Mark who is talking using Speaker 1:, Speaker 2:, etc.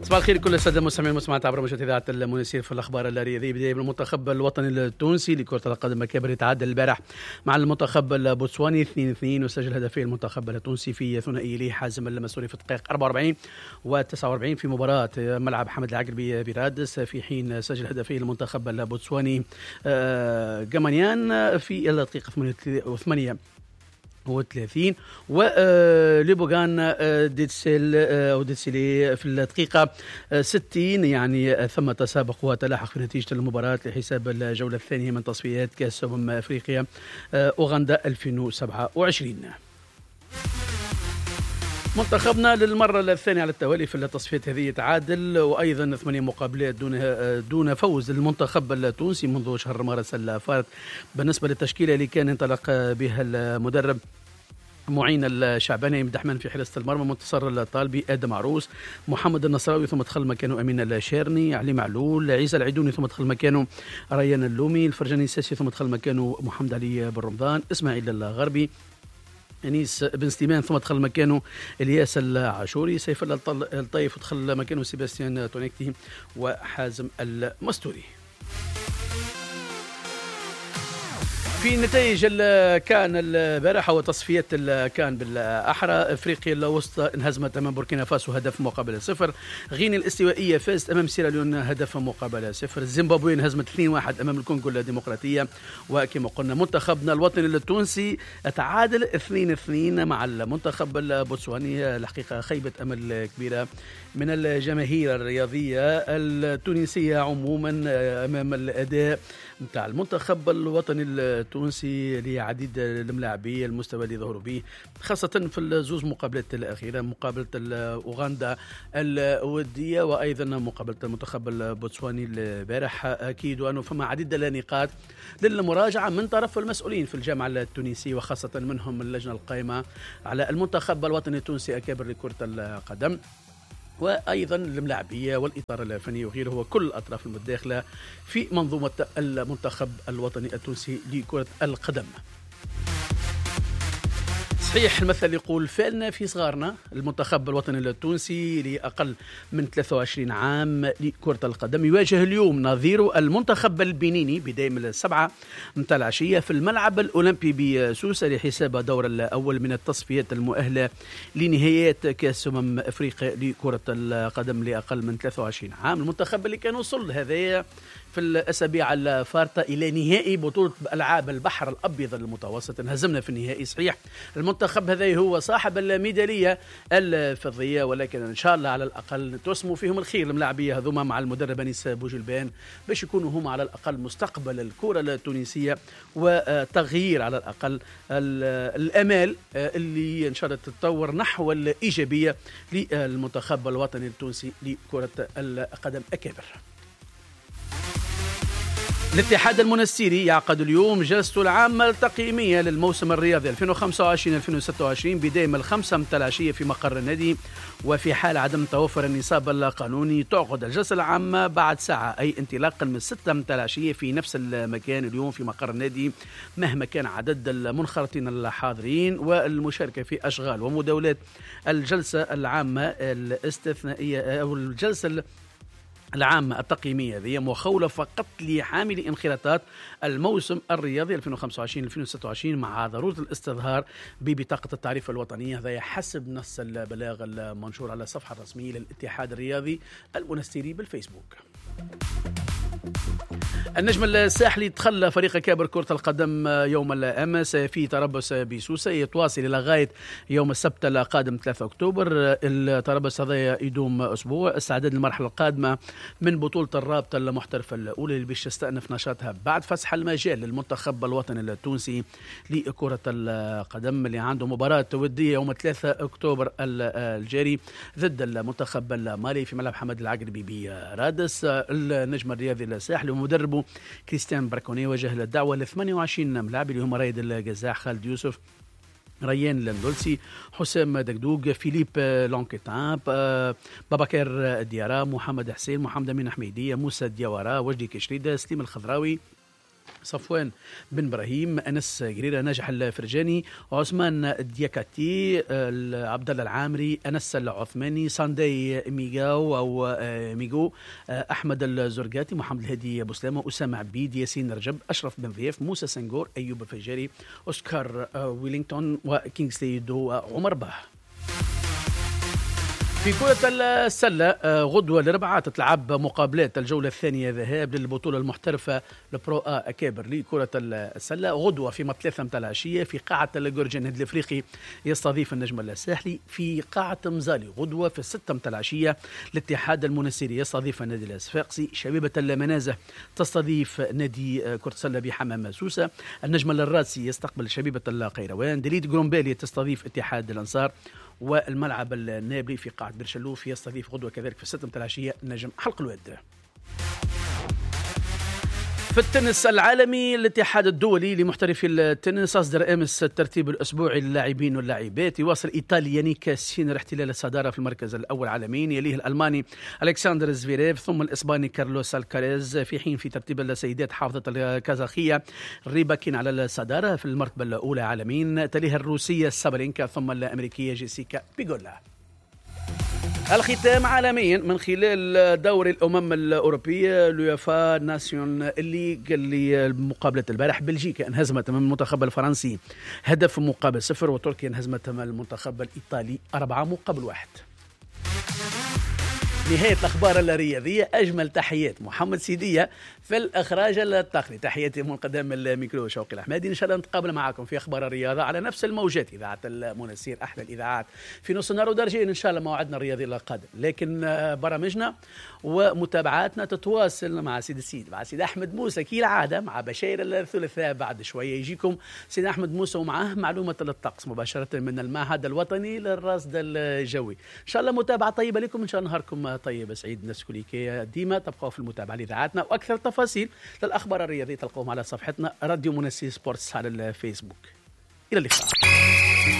Speaker 1: صباح الخير كل الساده المستمعين والمستمعات عبر موجات اذاعه المنيسير في الاخبار الرياضيه. بدايه بالمنتخب الوطني التونسي لكره القدم الكبرى تعادل البارح مع المنتخب البوتسواني 2-2 وسجل هدفين المنتخب التونسي في ثنائي ليه حازم المسؤولي في الدقائق 44 و49 في مباراه ملعب حمد العقربي برادس، في حين سجل هدفين المنتخب البوتسواني جمانيان في الدقيقه 38 وليبوغان ديتسيلي في الدقيقة 60. يعني ثم تسابق وتلاحق في نتيجة المباراة لحساب الجولة الثانية من تصفيات كأس أفريقيا أوغندا 2027. منتخبنا للمرة الثانية على التوالي في التصفيات هذه تعادل، وأيضا 8 مقابلات دون فوز للمنتخب التونسي منذ شهر مارس الفارط. بالنسبة للتشكيلة اللي كان انطلق بها المدرب معين الشعباني مدحمان في حراسة المرمى، منتصر الطالبي، آدم عروس، محمد النصراوي ثم دخل مكانه أمين الشيرني، علي معلول، عيسى العيدوني ثم دخل مكانه ريان اللومي، الفرجاني الساسي ثم دخل مكانه محمد علي بن رمضان، إسماعيل الغربي، أنيس بن سليمان ثم دخل مكانه الياس العاشوري، سيف الله الطيف ودخل مكانه سيباستيان تونيكتي وحازم المستوري. في نتائج كان البارحة وتصفيات كان بالأحرى، أفريقيا الوسطى انهزمت أمام بوركينا فاسو هدف مقابل 0، غينيا الاستوائية فازت أمام سيراليون هدف مقابل 0، زيمبابوي انهزمت 2-1 أمام الكونغو الديمقراطية، وكما قلنا منتخبنا الوطني التونسي تعادل 2-2 مع المنتخب البوتسواني. الحقيقة خيبة أمل كبيرة من الجماهير الرياضية التونسية عموما أمام الأداء متاع المنتخب الوطني التونسي لعديد الملاعبين المستوى اللي ظهروا به، خاصة في الزوز مقابلات الأخيرة، مقابلة أوغندا الودية وأيضا مقابلة المنتخب البوتسواني البارح. أكيد وأنه فما عديد النقاط للمراجعة من طرف المسؤولين في الجامعة التونسية، وخاصة منهم اللجنة القائمة على المنتخب الوطني التونسي أكابر لكرة القدم، وأيضا الملاعبية والإطار الفني وغيره، وكل الأطراف المتداخلة في منظومة المنتخب الوطني التونسي لكرة القدم. صحيح المثل يقول فعلنا في صغارنا. المنتخب الوطني التونسي لأقل من 23 عام لكرة القدم يواجه اليوم نظيره المنتخب البنيني بداية من 7 متاع العشية في الملعب الأولمبي بسوسة لحساب دور الأول من التصفيات المؤهلة لنهايات كأس أفريقيا لكرة القدم لأقل من 23 عام. المنتخب اللي كان وصل هذا في الأسابيع الفارطة إلى نهائي بطولة ألعاب البحر الأبيض المتوسط، انهزمنا في النهائي. صحيح المنتخب هذا هو صاحب الميدالية الفضية، ولكن إن شاء الله على الأقل تسموا فيهم الخير الملاعبية هذوما مع المدرب أنيس بوجلبان باش يكونوا هم على الأقل مستقبل الكرة التونسية وتغيير على الأقل الأمال اللي إن شاء الله تتطور نحو الإيجابية للمنتخب الوطني التونسي لكرة القدم أكابر. الاتحاد المنستيري يعقد اليوم جلسته العامة التقييمية للموسم الرياضي 2025-2026 بداية من 5 متاع العشية في مقر النادي، وفي حال عدم توفر النصاب القانوني تعقد الجلسة العامة بعد ساعة، أي انطلاقا من 6 متاع العشية في نفس المكان اليوم في مقر النادي، مهما كان عدد المنخرطين الحاضرين والمشاركة في أشغال ومداولات الجلسة العامة الاستثنائية أو الجلسة العامة التقييمية هذه مخولة فقط لحامل انخراطات الموسم الرياضي 2025-2026 مع ضرورة الاستظهار ببطاقة التعريف الوطنية. هذا حسب نص البلاغ المنشور على الصفحة الرسمية للاتحاد الرياضي المنستيري بالفيسبوك. النجم الساحلي تخلى فريق كابر كرة القدم يوم الأمس في تربص بسوسة يتواصل إلى غاية يوم السبت القادم 3 أكتوبر. التربص هذا يدوم أسبوع استعداد للمرحلة القادمة من بطولة الرابطة المحترفة الأولى اللي باش تستأنف نشاطها بعد فسح المجال للمنتخب الوطني التونسي لكرة القدم اللي عنده مباراة ودية يوم 3 أكتوبر الجاري ضد المنتخب المالي في ملعب حمد العقربي برادس. النجم الرياضي الساحلي ومدربه كريستيان براكوني وجه الدعوة ل 28 ملاعب اللي هم رايد الجزاح، خالد يوسف، ريان لاندولسي، حسام دقدوق، فيليب لونكيتان، بابكر ديارا، محمد حسين، محمد أمين حميدية، موسى ديوارا، وجدي كشريدة، سليم الخضراوي، صفوان بن إبراهيم، أنس قريرة، ناجح الفرجاني، عثمان دياكاتي، عبد الله العامري، أنس العثماني، ساندي ميغاو أو ميغو، أحمد الزرقاتي، محمد الهادي أبو سلامة، أسامة عبيد، ياسين رجب، أشرف بن ضياف، موسى سنغور، أيوب الفجاري، أوسكار ويلينغتون، وكينغسلي دو، وعمر باه. في كرة السلة غدوة الأربعاء تتلعب مقابلات الجولة الثانية ذهاب للبطولة المحترفة البرو أكابر لكرة السلة. غدوة في 3 متاع العشية في قاعة الجورجن النادي الأفريقي يستضيف النجم الساحلي. في قاعة مزالي غدوة في 6 متاع العشية الاتحاد المنستيري يستضيف النادي الصفاقسي. شبيبة المنازه تستضيف نادي كرة السلة بحمام سوسة. النجم الراسي يستقبل شبيبة القيروان. دليد جرومبالي تستضيف اتحاد الأنصار. والملعب النابلي في قاعة برشلوف يستضيف غدوة كذلك في 6 متاع العشية نجم حلق الواد. في التنس العالمي الاتحاد الدولي لمحترفي التنس أصدر أمس الترتيب الأسبوعي للاعبين واللاعبات. يواصل إيطالي يانيك سينر احتلال الصدارة في المركز الأول عالميا، يليه الألماني ألكسندر زفيريف، ثم الإسباني كارلوس الكاريز، في حين في ترتيب السيدات حافظة الكازاخية ريباكين على الصدارة في المرتبة الأولى عالميا، تليها الروسية سابالينكا، ثم الأمريكية جيسيكا بيغولا. الختام عالميا من خلال دوري الأمم الأوروبية اليوفا ناسيون اللي قال لي مقابلة البارح بلجيكا انهزمت من المنتخب الفرنسي 1-0، وتركيا انهزمت من المنتخب الإيطالي 4-1. نهاية الأخبار الرياضية. أجمل تحيات محمد سيدية في الإخراج التقني. تحياتي من قدام الميكرو شوقي الأحمدي. إن شاء الله نتقابل معكم في أخبار الرياضة على نفس الموجات، إذاعة المنسير، أحلى الإذاعات في نص النهار ودرجين إن شاء الله موعدنا الرياضي القادم. لكن برامجنا ومتابعاتنا تتواصل مع سيد مع سيد أحمد موسى كالعادة، مع بشير الثلاثاء بعد شوية يجيكم سيد أحمد موسى ومعه معلومة الطقس مباشرة من المعهد الوطني للرصد الجوي. إن شاء الله متابعة طيبة لكم، إن شاء الله نهاركم طيب سعيد. الناس كليكية ديما تبقوا في المتابعة لإذاعاتنا، وأكثر تفاصيل للأخبار الرياضية تلقوهم على صفحتنا راديو منسي سبورتس على الفيسبوك. إلى اللقاء.